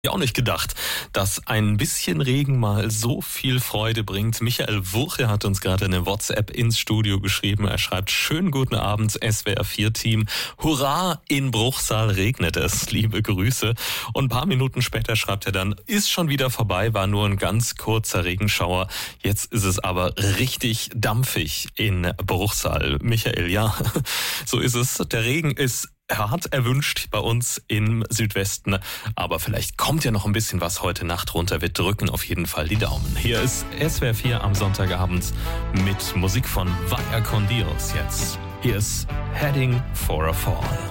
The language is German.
Ja, auch nicht gedacht, dass ein bisschen Regen mal so viel Freude bringt. Michael Wurche hat uns gerade eine WhatsApp ins Studio geschrieben. Er schreibt: Schönen guten Abend, SWR4-Team. Hurra, in Bruchsal regnet es. Liebe Grüße. Und ein paar Minuten später schreibt er dann: Ist schon wieder vorbei, war nur ein ganz kurzer Regenschauer. Jetzt ist es aber richtig dampfig in Bruchsal. Michael, ja, so ist es. Der Regen ist hart erwünscht bei uns im Südwesten, aber vielleicht kommt ja noch ein bisschen was heute Nacht runter. Wir drücken auf jeden Fall die Daumen. Hier ist SWR4 am Sonntagabend mit Musik von Vaya con Dios jetzt. Hier ist Heading for a Fall.